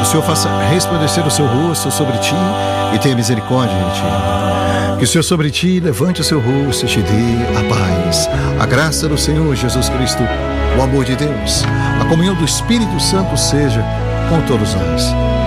Senhor faça resplandecer o seu rosto sobre ti e tenha misericórdia de ti. Que o Senhor sobre ti levante o seu rosto e te dê a paz. A graça do Senhor Jesus Cristo, o amor de Deus, a comunhão do Espírito Santo seja com todos nós.